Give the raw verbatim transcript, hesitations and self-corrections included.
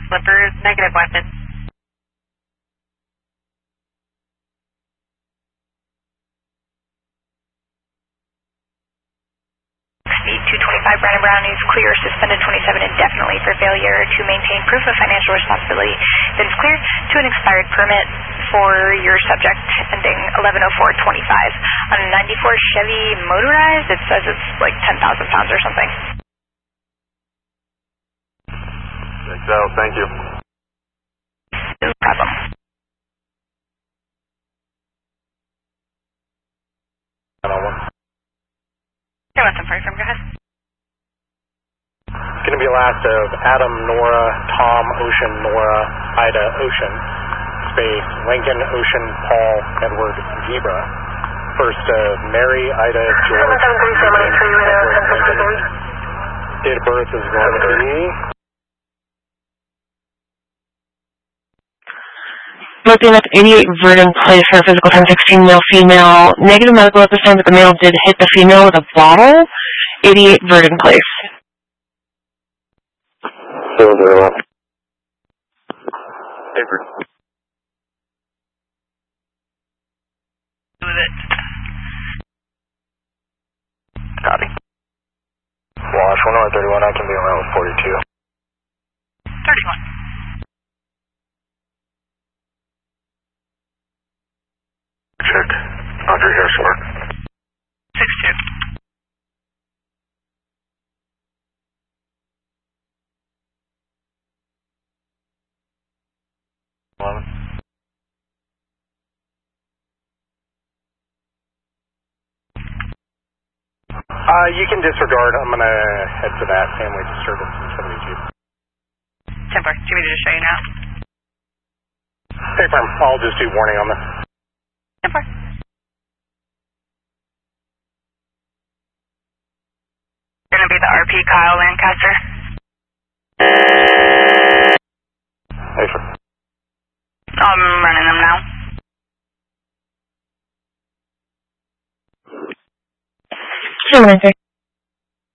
Slippers, negative weapon. Speed two twenty-five, Brandon Brown is clear, suspended twenty-seven indefinitely for failure to maintain proof of financial responsibility. Then is clear to an expired permit for your subject ending eleven oh four twenty-five. On a ninety-four Chevy motorized, it says it's like ten thousand pounds or something. So, thank you. No problem. Okay, what's up, from go ahead. It's going to be a last of Adam, Nora, Tom, Ocean, Nora, Ida, Ocean, space, Lincoln, Ocean, Paul, Edward, Zebra. First of Mary, Ida, George, Lincoln. Date of birth is going to be... Looking at eighty-eight Verdon Place for a physical ten sixteen male female. Negative medical at this time, but the male did hit the female with a bottle. eighty-eight Verdon Place. Zero zero one. Paper. With it. Copy. Wash one oh thirty-one, I can be around with forty-two. thirty-one. Check. Audrey Harrisburg. six two. eleven. Uh, you can disregard. I'm going to head to that family disturbance in seventy-two. ten four. Do you want me to just show you now? Hey, firm. I'll just do warning on this. ten four. Going to be the R P Kyle Lancaster. Hey, sir. I'm running them now. Sure,